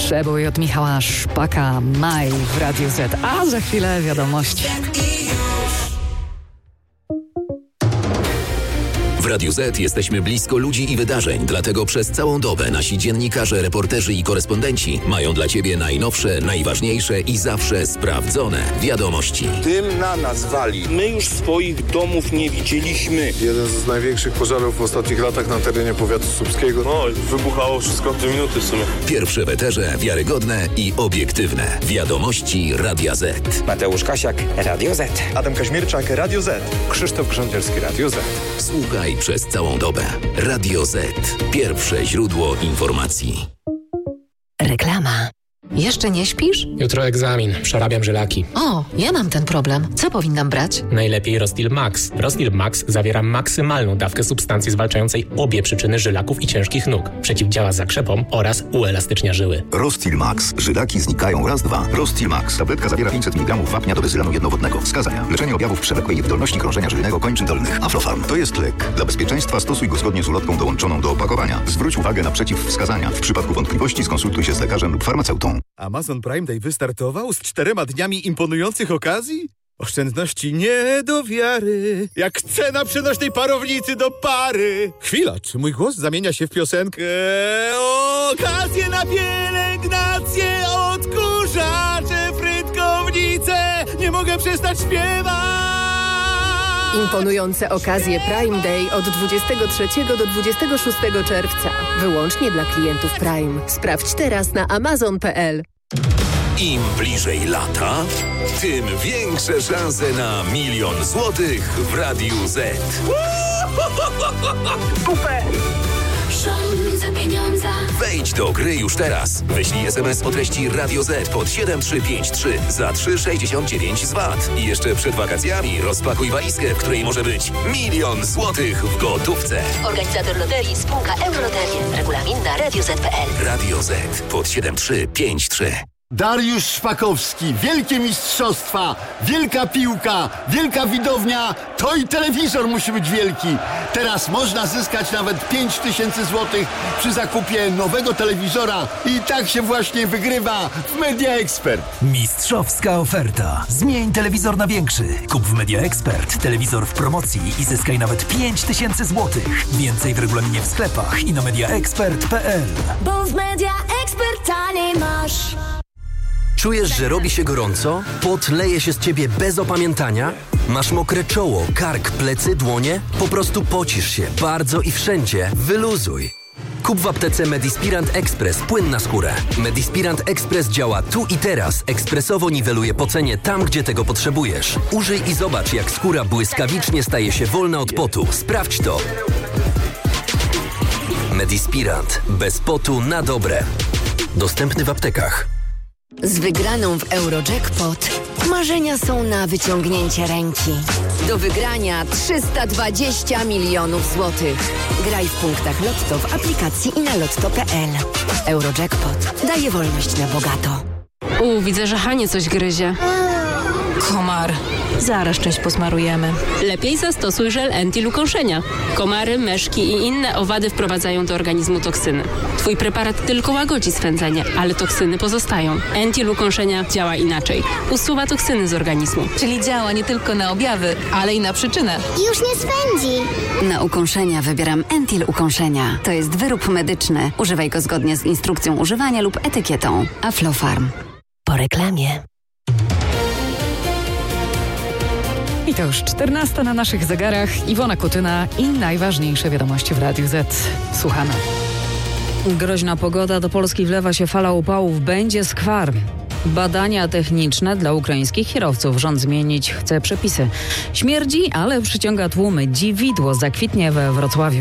Przebój od Michała Szpaka, Maj w Radiu Z, a za chwilę wiadomości. W Radiu Z jesteśmy blisko ludzi i wydarzeń, dlatego przez całą dobę nasi dziennikarze, reporterzy i korespondenci mają dla Ciebie najnowsze, najważniejsze i zawsze sprawdzone wiadomości. Dym na nas wali. My już swoich domów nie widzieliśmy. Jeden z największych pożarów w ostatnich latach na terenie powiatu słupskiego. No, wybuchało wszystko w 2 minuty w sumie. Pierwsze w eterze, wiarygodne i obiektywne. Wiadomości Radia Z. Mateusz Kasiak, Radio Z. Adam Kaźmierczak, Radio Z. Krzysztof Grządzielski, Radio Z. Słuchaj przez całą dobę. Radio Z. Pierwsze źródło informacji. Reklama. Jeszcze nie śpisz? Jutro egzamin. Przerabiam żylaki. O, ja mam ten problem. Co powinnam brać? Najlepiej Rostil Max. Rostil Max zawiera maksymalną dawkę substancji zwalczającej obie przyczyny żylaków i ciężkich nóg. Przeciwdziała zakrzepom oraz uelastycznia żyły. Rostil Max. Żylaki znikają raz, dwa. Rostil Max. Tabletka zawiera 500 mg wapnia do bezylanu jednowodnego. Wskazania. Leczenie objawów przewlekłej niewydolności krążenia żylnego kończyn dolnych. Aflofarm. To jest lek. Dla bezpieczeństwa stosuj go zgodnie z ulotką dołączoną do opakowania. Zwróć uwagę na przeciwwskazania. W przypadku wątpliwości skonsultuj się z lekarzem lub farmaceutą. Amazon Prime Day wystartował z 4 dniami imponujących okazji? Oszczędności nie do wiary, jak cena przenośnej parownicy do pary. Chwila, czy mój głos zamienia się w piosenkę? Okazje na pielęgnację, odkurzacze, frytkownice, nie mogę przestać śpiewać. Imponujące okazje Prime Day od 23 do 26 czerwca. Wyłącznie dla klientów Prime. Sprawdź teraz na amazon.pl. Im bliżej lata, tym większe szanse na 1 000 000 złotych w Radiu Z. Super! Rząd za pieniądze. Wejdź do gry już teraz. Wyślij SMS o treści Radio Z pod 7353 za 3,69 z VAT. I jeszcze przed wakacjami rozpakuj walizkę, w której może być 1 000 000 złotych w gotówce. Organizator loterii spółka Euroloterie. Regulamin na radioz.pl. Radio Z pod 7353. Dariusz Szpakowski, wielkie mistrzostwa, wielka piłka, wielka widownia, to i telewizor musi być wielki. Teraz można zyskać nawet 5000 złotych przy zakupie nowego telewizora i tak się właśnie wygrywa w Media Expert. Mistrzowska oferta. Zmień telewizor na większy. Kup w Media Expert telewizor w promocji i zyskaj nawet 5000 złotych. Więcej w regulaminie w sklepach i na mediaexpert.pl. Bo w Media Expert taniej masz. Czujesz, że robi się gorąco? Pot leje się z ciebie bez opamiętania? Masz mokre czoło, kark, plecy, dłonie? Po prostu pocisz się bardzo i wszędzie. Wyluzuj. Kup w aptece Medispirant Express płyn na skórę. Medispirant Express działa tu i teraz. Ekspresowo niweluje pocenie tam, gdzie tego potrzebujesz. Użyj i zobacz, jak skóra błyskawicznie staje się wolna od potu. Sprawdź to. Medispirant. Bez potu na dobre. Dostępny w aptekach. Z wygraną w Eurojackpot marzenia są na wyciągnięcie ręki. Do wygrania 320 milionów złotych. Graj w punktach Lotto w aplikacji i na lotto.pl. Eurojackpot daje wolność na bogato. Widzę, że Hanie coś gryzie. Komar. Zaraz część posmarujemy. Lepiej zastosuj żel Entil ukąszenia. Komary, meszki i inne owady wprowadzają do organizmu toksyny. Twój preparat tylko łagodzi swędzenie, ale toksyny pozostają. Entil ukąszenia działa inaczej. Usuwa toksyny z organizmu. Czyli działa nie tylko na objawy, ale i na przyczynę. Już nie swędzi. Na ukąszenia wybieram Entil ukąszenia. To jest wyrób medyczny. Używaj go zgodnie z instrukcją używania lub etykietą. Aflofarm. Po reklamie. I to już 14 na naszych zegarach. Iwona Kutyna i najważniejsze wiadomości w Radiu Z. Słuchamy. Groźna pogoda. Do Polski wlewa się fala upałów. Będzie skwar. Badania techniczne dla ukraińskich kierowców. Rząd zmienić chce przepisy. Śmierdzi, ale przyciąga tłumy. Dziwidło zakwitnie we Wrocławiu.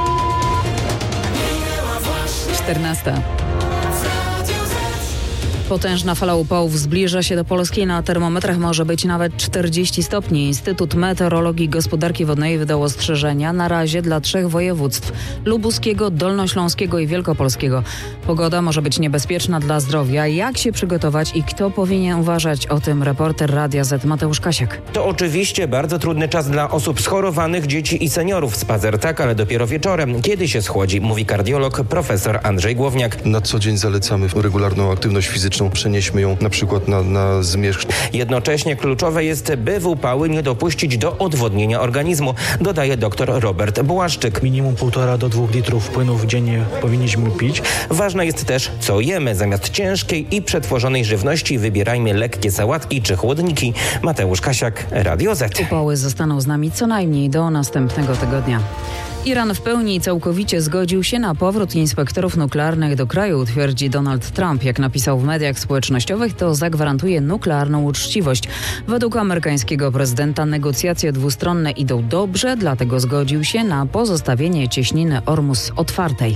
14. Potężna fala upałów zbliża się do Polski. Na termometrach może być nawet 40 stopni. Instytut Meteorologii i Gospodarki Wodnej wydał ostrzeżenia na razie dla 3 województw: lubuskiego, dolnośląskiego i wielkopolskiego. Pogoda może być niebezpieczna dla zdrowia. Jak się przygotować i kto powinien uważać? O tym reporter Radia Z Mateusz Kasiak. To oczywiście bardzo trudny czas dla osób schorowanych, dzieci i seniorów. Spacer tak, ale dopiero wieczorem, kiedy się schłodzi, mówi kardiolog profesor Andrzej Głowniak. Na co dzień zalecamy regularną aktywność fizyczną. Przenieśmy ją na przykład na zmierzch. Jednocześnie kluczowe jest, by w upały nie dopuścić do odwodnienia organizmu, dodaje dr Robert Błaszczyk. Minimum 1,5 do 2 litrów płynów dziennie powinniśmy pić. Ważne jest też, co jemy. Zamiast ciężkiej i przetworzonej żywności wybierajmy lekkie sałatki czy chłodniki. Mateusz Kasiak, Radio Z. Upały zostaną z nami co najmniej do następnego tygodnia. Iran w pełni i całkowicie zgodził się na powrót inspektorów nuklearnych do kraju, twierdzi Donald Trump. Jak napisał w mediach społecznościowych, to zagwarantuje nuklearną uczciwość. Według amerykańskiego prezydenta negocjacje dwustronne idą dobrze, dlatego zgodził się na pozostawienie cieśniny Ormus otwartej.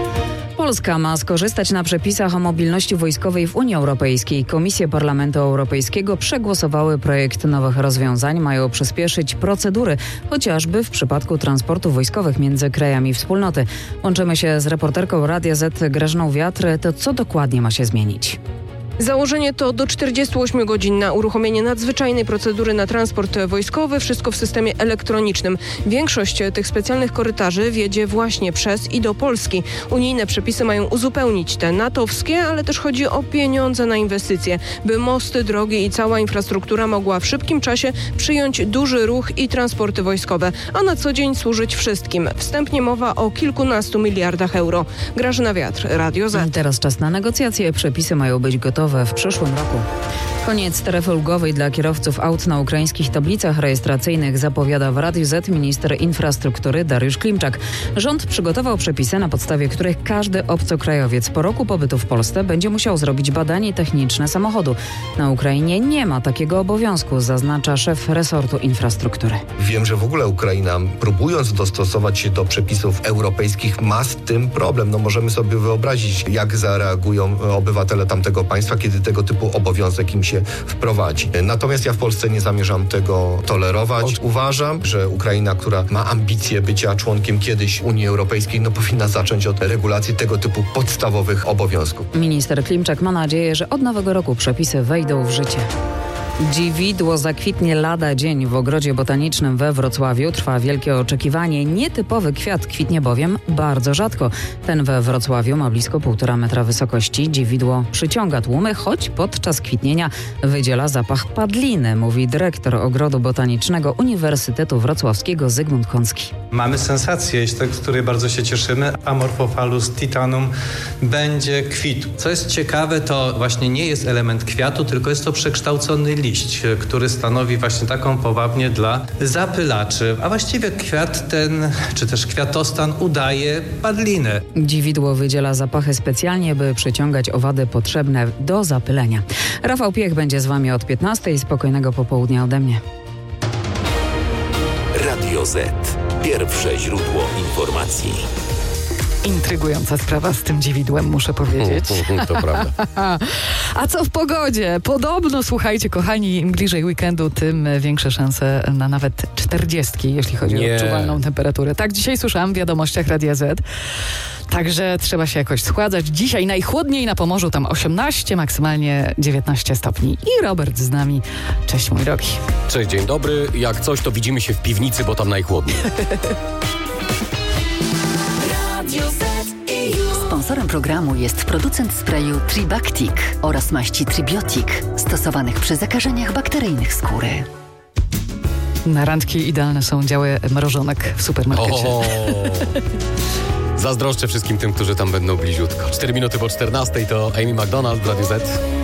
Polska ma skorzystać na przepisach o mobilności wojskowej w Unii Europejskiej. Komisje Parlamentu Europejskiego przegłosowały projekt nowych rozwiązań. Mają przyspieszyć procedury, chociażby w przypadku transportu wojskowych między krajami wspólnoty. Łączymy się z reporterką Radia Z Grażyną Wiatr. To co dokładnie ma się zmienić? Założenie to do 48 godzin na uruchomienie nadzwyczajnej procedury na transport wojskowy, wszystko w systemie elektronicznym. Większość tych specjalnych korytarzy wiedzie właśnie przez i do Polski. Unijne przepisy mają uzupełnić te natowskie, ale też chodzi o pieniądze na inwestycje, by mosty, drogi i cała infrastruktura mogła w szybkim czasie przyjąć duży ruch i transporty wojskowe, a na co dzień służyć wszystkim. Wstępnie mowa o kilkunastu miliardach euro. Grażyna Wiatr, Radio Z. Teraz czas na negocjacje. Przepisy mają być gotowe w przyszłym roku. Koniec strefy ulgowej dla kierowców aut na ukraińskich tablicach rejestracyjnych, zapowiada w Radiu Z minister infrastruktury Dariusz Klimczak. Rząd przygotował przepisy, na podstawie których każdy obcokrajowiec po roku pobytu w Polsce będzie musiał zrobić badanie techniczne samochodu. Na Ukrainie nie ma takiego obowiązku, zaznacza szef resortu infrastruktury. Wiem, że w ogóle Ukraina, próbując dostosować się do przepisów europejskich, ma z tym problem. Możemy sobie wyobrazić, jak zareagują obywatele tamtego państwa, kiedy tego typu obowiązek im się wprowadzi. Natomiast ja w Polsce nie zamierzam tego tolerować. Uważam, że Ukraina, która ma ambicje bycia członkiem kiedyś Unii Europejskiej, powinna zacząć od regulacji tego typu podstawowych obowiązków. Minister Klimczak ma nadzieję, że od nowego roku przepisy wejdą w życie. Dziwidło zakwitnie lada dzień w Ogrodzie Botanicznym we Wrocławiu. Trwa wielkie oczekiwanie. Nietypowy kwiat kwitnie bowiem bardzo rzadko. Ten we Wrocławiu ma blisko 1,5 metra wysokości. Dziwidło przyciąga tłumy, choć podczas kwitnienia wydziela zapach padliny, mówi dyrektor Ogrodu Botanicznego Uniwersytetu Wrocławskiego Zygmunt Kącki. Mamy sensację, z której bardzo się cieszymy. Amorphophallus titanum będzie kwitł. Co jest ciekawe, to właśnie nie jest element kwiatu, tylko jest to przekształcony liść, który stanowi właśnie taką powabnię dla zapylaczy. A właściwie kwiat ten, czy też kwiatostan udaje padlinę. Dziwidło wydziela zapachy specjalnie, by przyciągać owady potrzebne do zapylenia. Rafał Piech będzie z wami od 15:00. Spokojnego popołudnia ode mnie. Radio Z. Pierwsze źródło informacji. Intrygująca sprawa z tym dziwidłem, muszę powiedzieć. To prawda. A co w pogodzie? Podobno, słuchajcie, kochani, im bliżej weekendu, tym większe szanse na nawet 40, jeśli chodzi o odczuwalną temperaturę. Tak dzisiaj słyszałam w wiadomościach Radia Z. Także trzeba się jakoś schładzać. Dzisiaj najchłodniej na Pomorzu, tam 18, maksymalnie 19 stopni. I Robert z nami. Cześć, mój drogi. Cześć, dzień dobry. Jak coś, to widzimy się w piwnicy, bo tam najchłodniej. Sponsorem programu jest producent sprayu Tribactic oraz maści Tribiotic, stosowanych przy zakażeniach bakteryjnych skóry. Na randki idealne są działy mrożonek w supermarkecie. Zazdroszczę wszystkim tym, którzy tam będą bliziutko. 4 minuty po 14:00 to Amy McDonald w Radiu Z.